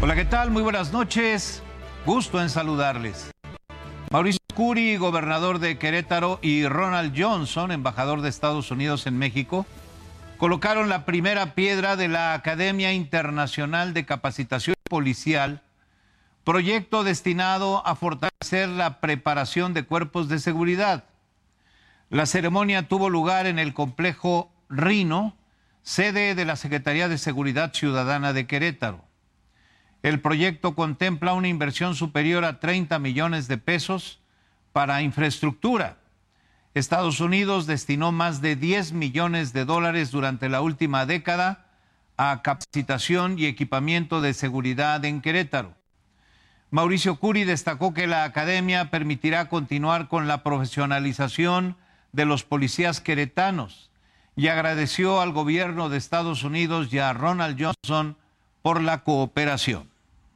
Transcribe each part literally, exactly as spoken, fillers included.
Hola, ¿qué tal? Muy buenas noches. Gusto en saludarles. Mauricio Curi, gobernador de Querétaro, y Ronald Johnson, embajador de Estados Unidos en México, colocaron la primera piedra de la Academia Internacional de Capacitación Policial, proyecto destinado a fortalecer la preparación de cuerpos de seguridad. La ceremonia tuvo lugar en el complejo Rino, sede de la Secretaría de Seguridad Ciudadana de Querétaro. El proyecto contempla una inversión superior a treinta millones de pesos para infraestructura. Estados Unidos destinó más de diez millones de dólares durante la última década a capacitación y equipamiento de seguridad en Querétaro. Mauricio Curi destacó que la academia permitirá continuar con la profesionalización de los policías queretanos y agradeció al gobierno de Estados Unidos y a Ronald Johnson por la cooperación.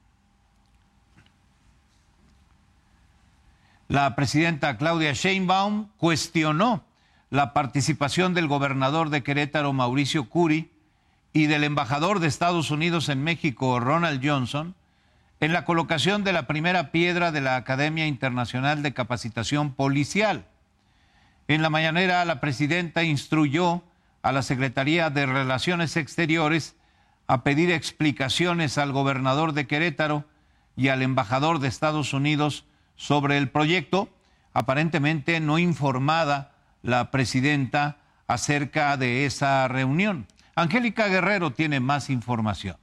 La presidenta Claudia Sheinbaum cuestionó la participación del gobernador de Querétaro, Mauricio Curi, y del embajador de Estados Unidos en México, Ronald Johnson, en la colocación de la primera piedra de la Academia Internacional de Capacitación Policial. En la mañanera, la presidenta instruyó a la Secretaría de Relaciones Exteriores a pedir explicaciones al gobernador de Querétaro y al embajador de Estados Unidos sobre el proyecto. Aparentemente no informada la presidenta acerca de esa reunión. Angélica Guerrero tiene más información.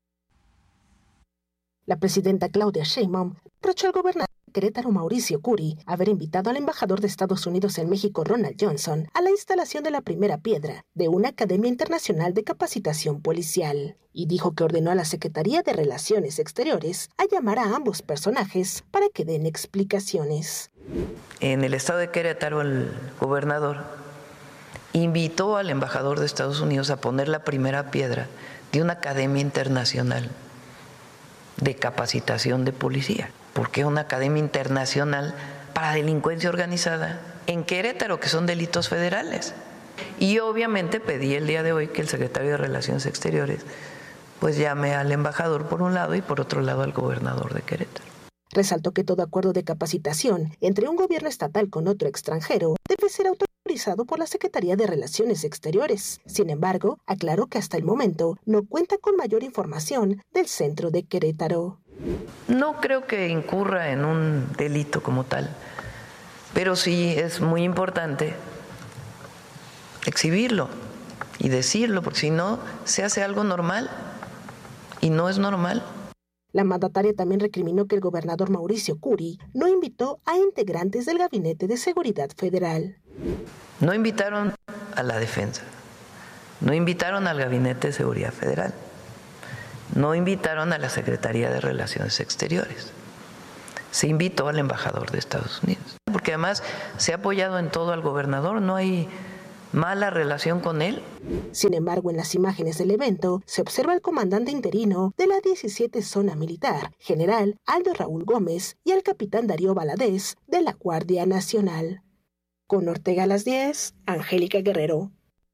La presidenta Claudia Sheinbaum reprochó al gobernador de Querétaro, Mauricio Curi, haber invitado al embajador de Estados Unidos en México, Ronald Johnson, a la instalación de la primera piedra de una Academia Internacional de Capacitación Policial, y dijo que ordenó a la Secretaría de Relaciones Exteriores a llamar a ambos personajes para que den explicaciones. En el estado de Querétaro, el gobernador invitó al embajador de Estados Unidos a poner la primera piedra de una Academia Internacional de Capacitación de Policía, porque es una academia internacional para delincuencia organizada en Querétaro, que son delitos federales. Y obviamente pedí el día de hoy que el secretario de Relaciones Exteriores pues llame al embajador por un lado y por otro lado al gobernador de Querétaro. Resaltó que todo acuerdo de capacitación entre un gobierno estatal con otro extranjero debe ser autorizado por la Secretaría de Relaciones Exteriores. Sin embargo, aclaró que hasta el momento no cuenta con mayor información del centro de Querétaro. No creo que incurra en un delito como tal, pero sí es muy importante exhibirlo y decirlo, porque si no se hace algo normal y no es normal. La mandataria también recriminó que el gobernador Mauricio Curi no invitó a integrantes del Gabinete de Seguridad Federal. No invitaron a la defensa, no invitaron al Gabinete de Seguridad Federal, no invitaron a la Secretaría de Relaciones Exteriores. Se invitó al embajador de Estados Unidos, porque además se ha apoyado en todo al gobernador, no hay mala relación con él. Sin embargo, en las imágenes del evento se observa al comandante interino de la diecisiete Zona Militar, general Aldo Raúl Gómez, y al capitán Darío Valadez de la Guardia Nacional. Con Ortega a las diez, Angélica Guerrero.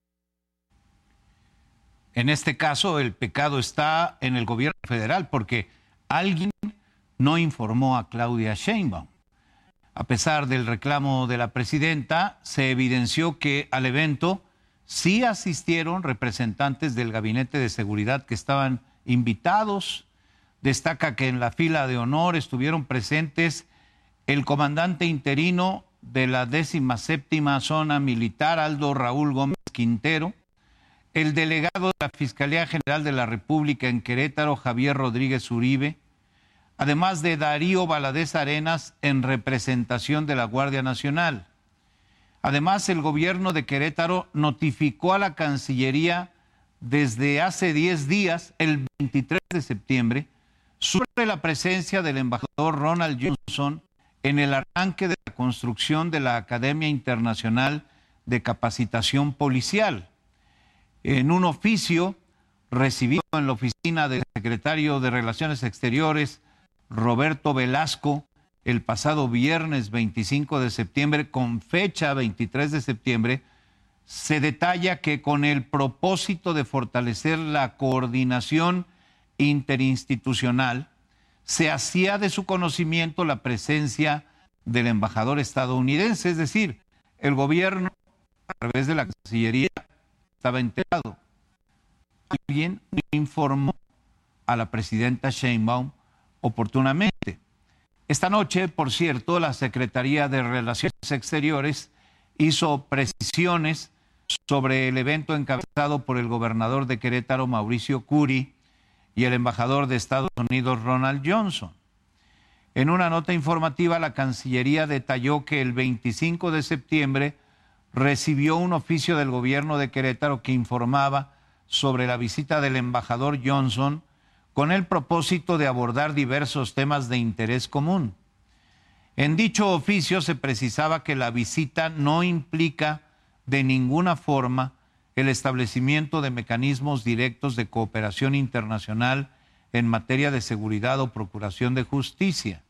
En este caso, el pecado está en el gobierno federal porque alguien no informó a Claudia Sheinbaum. A pesar del reclamo de la presidenta, se evidenció que al evento sí asistieron representantes del Gabinete de Seguridad que estaban invitados. Destaca que en la fila de honor estuvieron presentes el comandante interino de la décima séptima Zona Militar, Aldo Raúl Gómez Quintero, el delegado de la Fiscalía General de la República en Querétaro, Javier Rodríguez Uribe, además de Darío Valadez Arenas en representación de la Guardia Nacional. Además, el gobierno de Querétaro notificó a la Cancillería desde hace diez días, el veintitrés de septiembre, sobre la presencia del embajador Ronald Johnson en el arranque de la construcción de la Academia Internacional de Capacitación Policial. En un oficio recibido en la oficina del secretario de Relaciones Exteriores, Roberto Velasco, el pasado viernes veinticinco de septiembre, con fecha veintitrés de septiembre, se detalla que con el propósito de fortalecer la coordinación interinstitucional, se hacía de su conocimiento la presencia del embajador estadounidense, es decir, el gobierno a través de la Cancillería estaba enterado. Alguien informó a la presidenta Sheinbaum oportunamente. Esta noche, por cierto, la Secretaría de Relaciones Exteriores hizo precisiones sobre el evento encabezado por el gobernador de Querétaro, Mauricio Curi, y el embajador de Estados Unidos, Ronald Johnson. En una nota informativa, la Cancillería detalló que el veinticinco de septiembre recibió un oficio del gobierno de Querétaro que informaba sobre la visita del embajador Johnson con el propósito de abordar diversos temas de interés común. En dicho oficio se precisaba que la visita no implica de ninguna forma el establecimiento de mecanismos directos de cooperación internacional en materia de seguridad o procuración de justicia.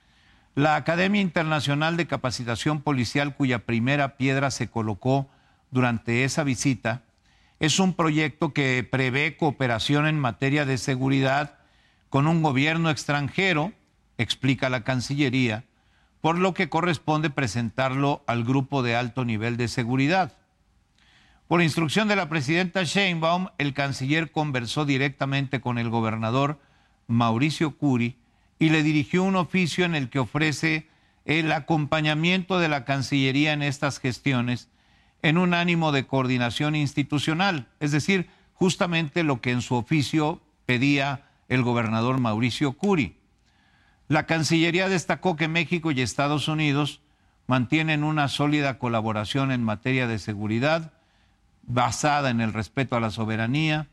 La Academia Internacional de Capacitación Policial, cuya primera piedra se colocó durante esa visita, es un proyecto que prevé cooperación en materia de seguridad con un gobierno extranjero, explica la Cancillería, por lo que corresponde presentarlo al Grupo de Alto Nivel de Seguridad. Por instrucción de la presidenta Sheinbaum, el canciller conversó directamente con el gobernador Mauricio Curi y le dirigió un oficio en el que ofrece el acompañamiento de la Cancillería en estas gestiones en un ánimo de coordinación institucional, es decir, justamente lo que en su oficio pedía el gobernador Mauricio Curi. La Cancillería destacó que México y Estados Unidos mantienen una sólida colaboración en materia de seguridad basada en el respeto a la soberanía,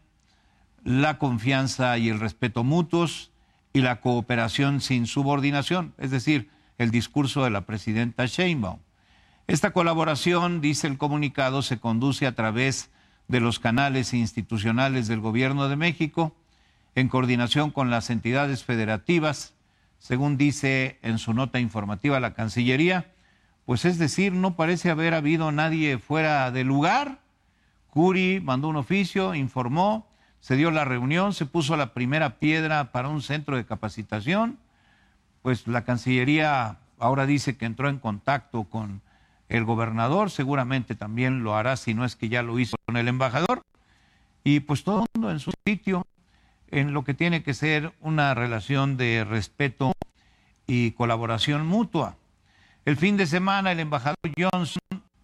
la confianza y el respeto mutuos y la cooperación sin subordinación, es decir, el discurso de la presidenta Sheinbaum. Esta colaboración, dice el comunicado, se conduce a través de los canales institucionales del Gobierno de México, en coordinación con las entidades federativas, según dice en su nota informativa la Cancillería, pues es decir, no parece haber habido nadie fuera de lugar. Curi mandó un oficio, informó, se dio la reunión, se puso la primera piedra para un centro de capacitación, pues la Cancillería ahora dice que entró en contacto con el gobernador, seguramente también lo hará, si no es que ya lo hizo con el embajador, y pues todo el mundo en su sitio, en lo que tiene que ser una relación de respeto y colaboración mutua. El fin de semana el embajador Johnson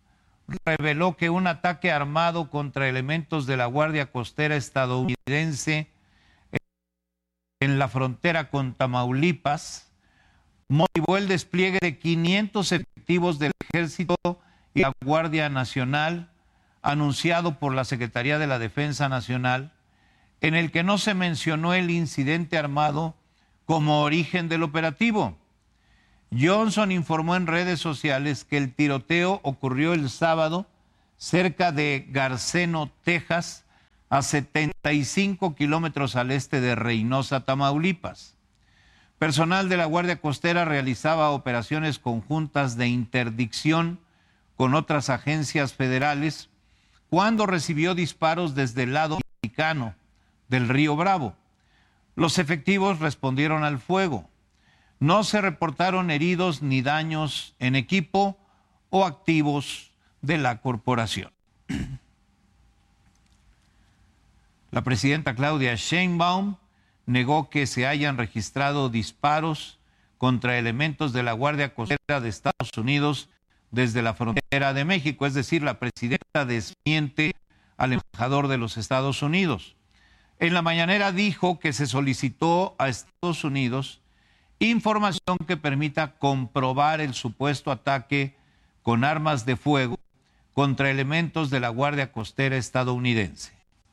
reveló que un ataque armado contra elementos de la Guardia Costera estadounidense en la frontera con Tamaulipas motivó el despliegue de quinientos efectivos del Ejército y la Guardia Nacional, anunciado por la Secretaría de la Defensa Nacional, en el que no se mencionó el incidente armado como origen del operativo. Johnson informó en redes sociales que el tiroteo ocurrió el sábado cerca de Garceno, Texas, a setenta y cinco kilómetros al este de Reynosa, Tamaulipas. Personal de la Guardia Costera realizaba operaciones conjuntas de interdicción con otras agencias federales cuando recibió disparos desde el lado mexicano del Río Bravo. Los efectivos respondieron al fuego. No se reportaron heridos ni daños en equipo o activos de la corporación. La presidenta Claudia Sheinbaum negó que se hayan registrado disparos contra elementos de la Guardia Costera de Estados Unidos desde la frontera de México, es decir, la presidenta desmiente al embajador de los Estados Unidos. En la mañanera dijo que se solicitó a Estados Unidos información que permita comprobar el supuesto ataque con armas de fuego contra elementos de la Guardia Costera estadounidense.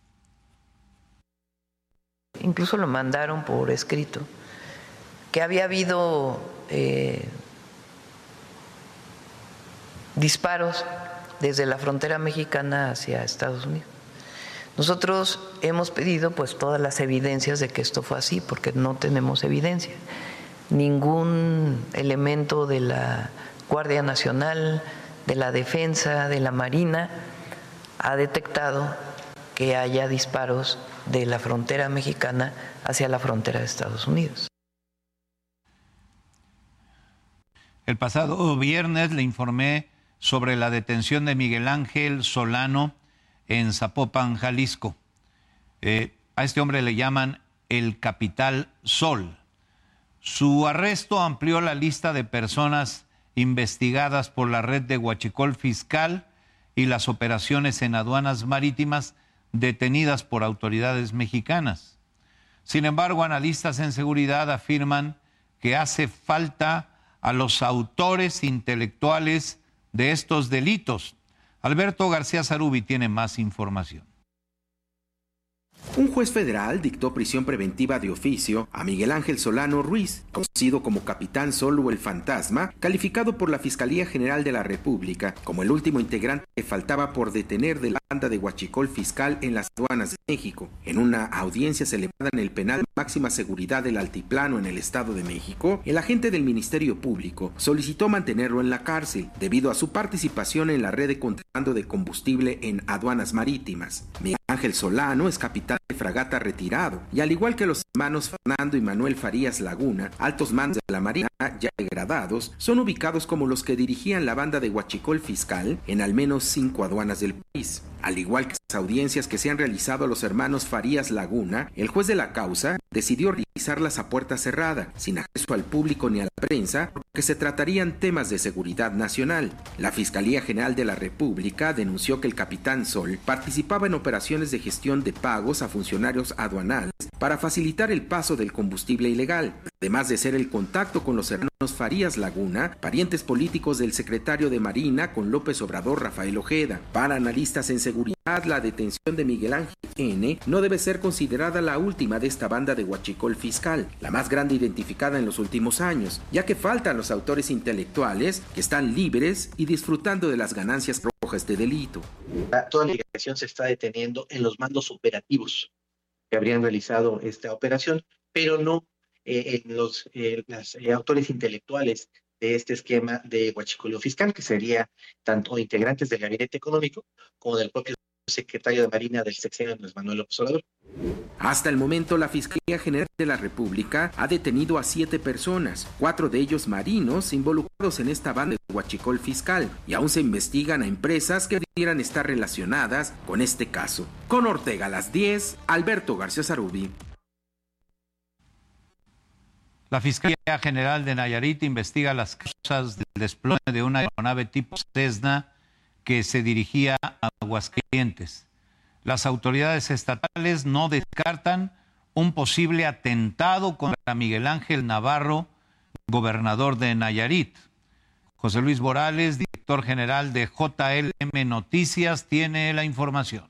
Incluso lo mandaron por escrito, que había habido eh, disparos desde la frontera mexicana hacia Estados Unidos. Nosotros hemos pedido pues todas las evidencias de que esto fue así, porque no tenemos evidencia. Ningún elemento de la Guardia Nacional, de la Defensa, de la Marina ha detectado que haya disparos de la frontera mexicana hacia la frontera de Estados Unidos. El pasado viernes le informé sobre la detención de Miguel Ángel Solano en Zapopan, Jalisco. Eh, a este hombre le llaman el Capital Sol. Su arresto amplió la lista de personas investigadas por la red de huachicol fiscal y las operaciones en aduanas marítimas detenidas por autoridades mexicanas. Sin embargo, analistas en seguridad afirman que hace falta a los autores intelectuales de estos delitos. Alberto García Zarubi tiene más información. Un juez federal dictó prisión preventiva de oficio a Miguel Ángel Solano Ruiz, conocido como Capitán Sol o el Fantasma, calificado por la Fiscalía General de la República como el último integrante que faltaba por detener de la banda de huachicol fiscal en las aduanas de México. En una audiencia celebrada en el penal de máxima seguridad del Altiplano en el Estado de México, el agente del Ministerio Público solicitó mantenerlo en la cárcel debido a su participación en la red de contrabando de combustible en aduanas marítimas. Miguel Ángel Solano es capitán de fragata retirado y al igual que los hermanos Fernando y Manuel Farías Laguna, altos mandos de la Marina ya degradados, son ubicados como los que dirigían la banda de huachicol fiscal en al menos cinco aduanas del país. Al igual que las audiencias que se han realizado a los hermanos Farías Laguna, el juez de la causa decidió realizarlas a puerta cerrada, sin acceso al público ni a la prensa, porque se tratarían temas de seguridad nacional. La Fiscalía General de la República denunció que el Capitán Sol participaba en operaciones de gestión de pagos a funcionarios aduanales para facilitar el paso del combustible ilegal, además de ser el contacto con los hermanos Farías Laguna, parientes políticos del secretario de Marina con López Obrador, Rafael Ojeda. Para analistas en seguridad, la detención de Miguel Ángel N. no debe ser considerada la última de esta banda de huachicol fiscal, la más grande identificada en los últimos años, ya que faltan los autores intelectuales que están libres y disfrutando de las ganancias rojas de delito. Toda la investigación se está deteniendo en los mandos operativos que habrían realizado esta operación, pero no eh, en los eh, las, eh, autores intelectuales de este esquema de huachicoleo fiscal, que sería tanto integrantes del gabinete económico como del propio secretario de Marina del sexenio, Andrés Manuel López Obrador. Hasta el momento, la Fiscalía General de la República ha detenido a siete personas, cuatro de ellos marinos involucrados en esta banda de huachicol fiscal, y aún se investigan a empresas que pudieran estar relacionadas con este caso. Con Ortega a las diez, Alberto García Zarubi. La Fiscalía General de Nayarit investiga las causas del desplome de una aeronave tipo Cessna que se dirigía a Aguascalientes. Las autoridades estatales no descartan un posible atentado contra Miguel Ángel Navarro, gobernador de Nayarit. José Luis Morales, director general de J L M Noticias, tiene la información.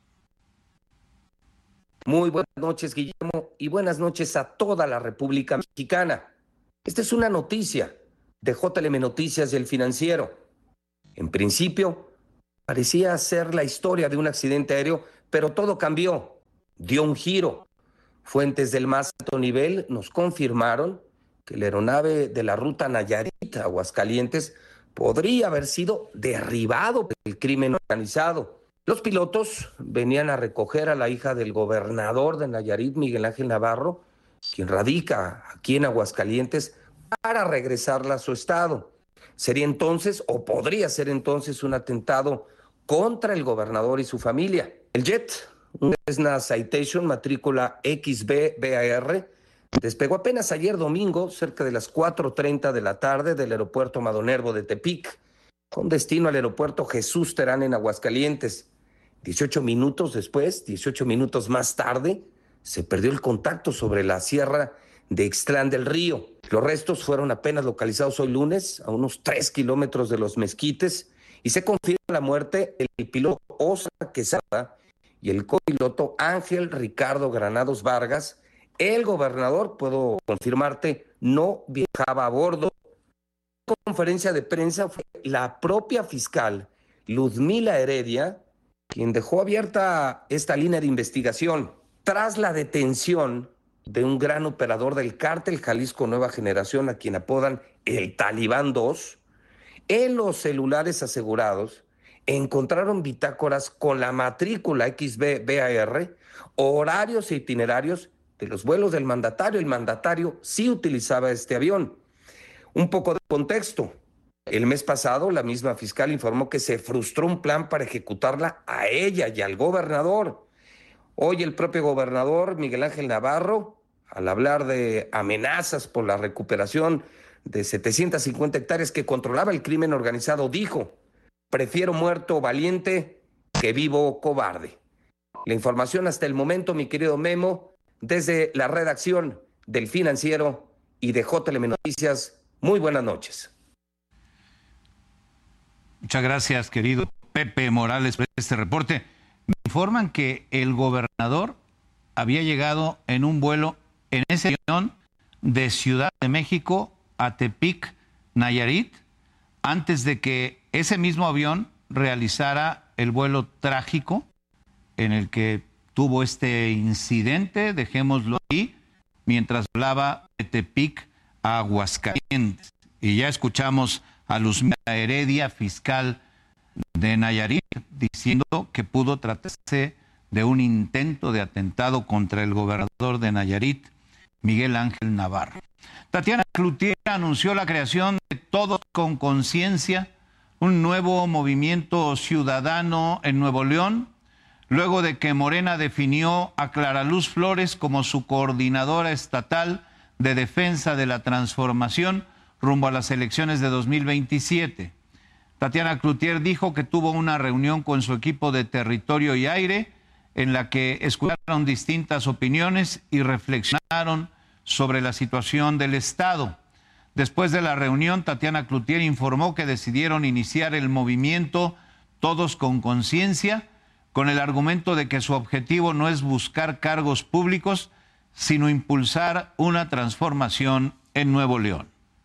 Muy buenas noches, Guillermo, y buenas noches a toda la República Mexicana. Esta es una noticia de J L M Noticias y El Financiero. En principio, parecía ser la historia de un accidente aéreo, pero todo cambió, dio un giro. Fuentes del más alto nivel nos confirmaron que la aeronave de la ruta Nayarit a Aguascalientes podría haber sido derribado por el crimen organizado. Los pilotos venían a recoger a la hija del gobernador de Nayarit, Miguel Ángel Navarro, quien radica aquí en Aguascalientes, para regresarla a su estado. Sería entonces, o podría ser entonces, un atentado contra el gobernador y su familia. El jet, un Cessna Citation, matrícula X B B A R, despegó apenas ayer domingo, cerca de las cuatro treinta de la tarde, del aeropuerto Madonervo de Tepic, con destino al aeropuerto Jesús Terán en Aguascalientes. dieciocho minutos después, dieciocho minutos más tarde, se perdió el contacto sobre la sierra de Ixtlán del Río. Los restos fueron apenas localizados hoy lunes, a unos tres kilómetros de Los Mezquites, y se confirma la muerte del piloto Oscar Quesada y el copiloto Ángel Ricardo Granados Vargas. El gobernador, puedo confirmarte, no viajaba a bordo. En conferencia de prensa fue la propia fiscal Luzmila Heredia quien dejó abierta esta línea de investigación. Tras la detención de un gran operador del cártel Jalisco Nueva Generación, a quien apodan el Talibán dos, en los celulares asegurados encontraron bitácoras con la matrícula X B B A R, horarios e itinerarios de los vuelos del mandatario. El mandatario sí utilizaba este avión. Un poco de contexto. El mes pasado, la misma fiscal informó que se frustró un plan para ejecutarla a ella y al gobernador. Hoy el propio gobernador, Miguel Ángel Navarro, al hablar de amenazas por la recuperación de setecientas cincuenta hectáreas que controlaba el crimen organizado, dijo: prefiero muerto valiente que vivo cobarde. La información hasta el momento, mi querido Memo, desde la redacción del Financiero y de J L M Noticias. Muy buenas noches. Muchas gracias, querido Pepe Morales, por este reporte. Me informan que el gobernador había llegado en un vuelo en ese avión de Ciudad de México a Tepic, Nayarit, antes de que ese mismo avión realizara el vuelo trágico en el que tuvo este incidente, dejémoslo ahí, mientras volaba de Tepic a Aguascalientes. Y ya escuchamos a Luzmila Heredia, fiscal de Nayarit, diciendo que pudo tratarse de un intento de atentado contra el gobernador de Nayarit, Miguel Ángel Navarro. Tatiana Cloutier anunció la creación de Todos con Conciencia, un nuevo movimiento ciudadano en Nuevo León, luego de que Morena definió a Claraluz Flores como su coordinadora estatal de defensa de la transformación rumbo a las elecciones de dos mil veintisiete. Tatiana Cloutier dijo que tuvo una reunión con su equipo de Territorio y Aire en la que escucharon distintas opiniones y reflexionaron sobre la situación del Estado. Después de la reunión, Tatiana Cloutier informó que decidieron iniciar el movimiento Todos con Conciencia, con el argumento de que su objetivo no es buscar cargos públicos, sino impulsar una transformación en Nuevo León.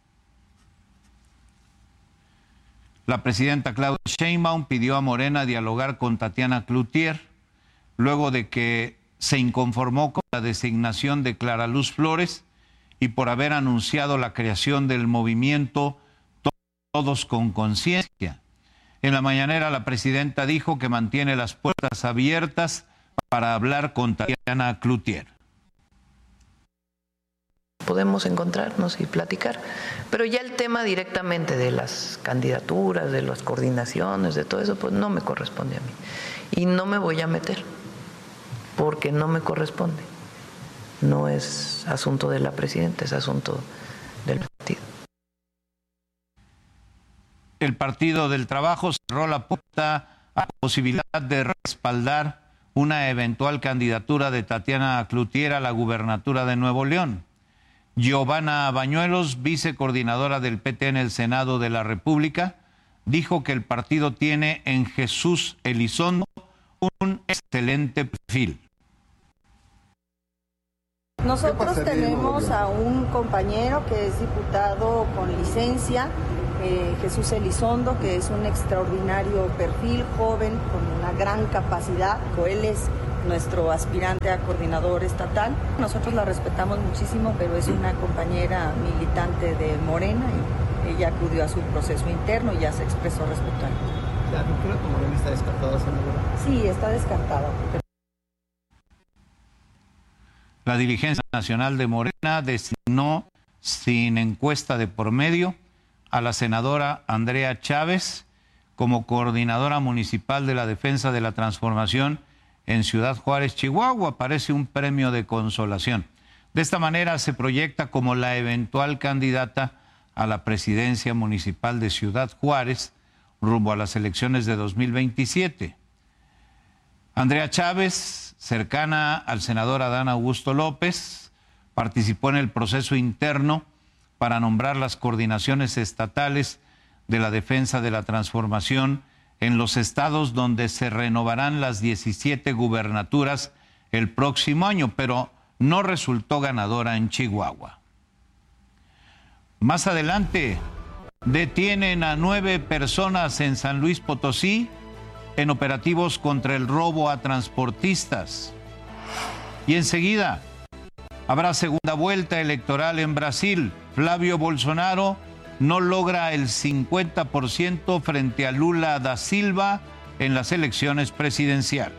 La presidenta Claudia Sheinbaum pidió a Morena dialogar con Tatiana Cloutier, luego de que se inconformó con la designación de Claraluz Flores y por haber anunciado la creación del movimiento Todos con Conciencia. En la mañanera, la presidenta dijo que mantiene las puertas abiertas para hablar con Tatiana Cloutier. Podemos encontrarnos y platicar, pero ya el tema directamente de las candidaturas, de las coordinaciones, de todo eso, pues no me corresponde a mí. Y no me voy a meter, porque no me corresponde. No es asunto de la presidenta, es asunto del partido. El Partido del Trabajo cerró la puerta a la posibilidad de respaldar una eventual candidatura de Tatiana Cloutier a la gubernatura de Nuevo León. Giovanna Bañuelos, vicecoordinadora del P T en el Senado de la República, dijo que el partido tiene en Jesús Elizondo un excelente perfil. Nosotros tenemos a un compañero que es diputado con licencia, eh, Jesús Elizondo, que es un extraordinario perfil, joven, con una gran capacidad. Él es nuestro aspirante a coordinador estatal. Nosotros la respetamos muchísimo, pero es una compañera militante de Morena y ella acudió a su proceso interno y ya se expresó respecto a ello. ¿La ruptura con Morena está descartada, senadora? Sí, está descartada. La dirigencia nacional de Morena designó, sin encuesta de por medio, a la senadora Andrea Chávez como coordinadora municipal de la defensa de la transformación en Ciudad Juárez, Chihuahua. Parece un premio de consolación. De esta manera se proyecta como la eventual candidata a la presidencia municipal de Ciudad Juárez rumbo a las elecciones de dos mil veintisiete. Andrea Chávez, cercana al senador Adán Augusto López, participó en el proceso interno para nombrar las coordinaciones estatales de la defensa de la transformación en los estados donde se renovarán las diecisiete gubernaturas el próximo año, pero no resultó ganadora en Chihuahua. Más adelante, detienen a nueve personas en San Luis Potosí en operativos contra el robo a transportistas. Y enseguida, habrá segunda vuelta electoral en Brasil. Flavio Bolsonaro no logra el cincuenta por ciento frente a Lula da Silva en las elecciones presidenciales.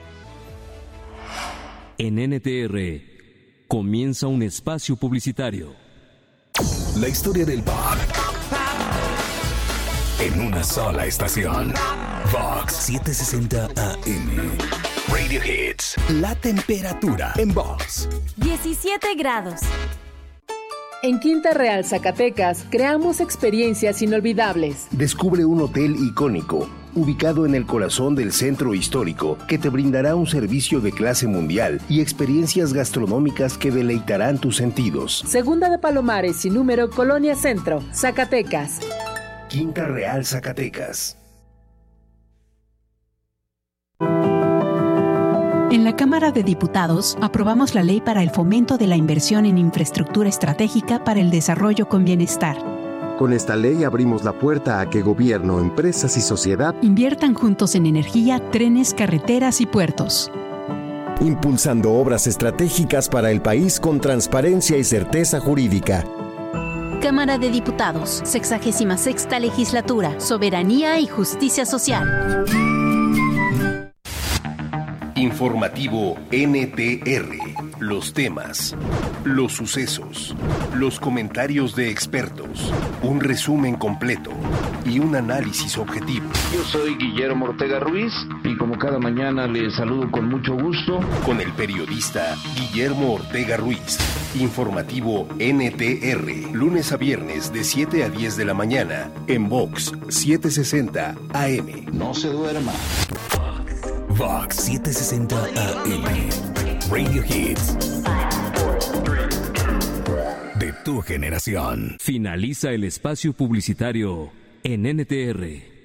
En N T R comienza un espacio publicitario. La historia del pop en una sola estación. Vox setecientos sesenta A M. Radio Hits. La temperatura en Vox. diecisiete grados. En Quinta Real, Zacatecas, creamos experiencias inolvidables. Descubre un hotel icónico, ubicado en el corazón del centro histórico, que te brindará un servicio de clase mundial y experiencias gastronómicas que deleitarán tus sentidos. Segunda de Palomares y número Colonia Centro, Zacatecas. Quinta Real, Zacatecas. En la Cámara de Diputados aprobamos la ley para el fomento de la inversión en infraestructura estratégica para el desarrollo con bienestar. Con esta ley abrimos la puerta a que gobierno, empresas y sociedad inviertan juntos en energía, trenes, carreteras y puertos. Impulsando obras estratégicas para el país con transparencia y certeza jurídica. Cámara de Diputados, sexagésima sexta legislatura, soberanía y justicia social. Informativo N T R. Los temas, los sucesos, los comentarios de expertos, un resumen completo y un análisis objetivo. Yo soy Guillermo Ortega Ruiz y como cada mañana les saludo con mucho gusto. Con el periodista Guillermo Ortega Ruiz. Informativo N T R. Lunes a viernes de siete a diez de la mañana en Vox setecientos sesenta A M. No se duerma. Vox setecientos sesenta A M. Radio Hits. De tu generación. Finaliza el espacio publicitario en N T R.